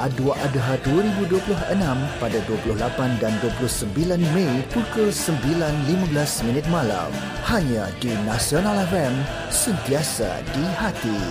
Adwa Adha 2026 pada 28 dan 29 Mei pukul 9.15 malam. Hanya di Nasional FM, sentiasa di hati.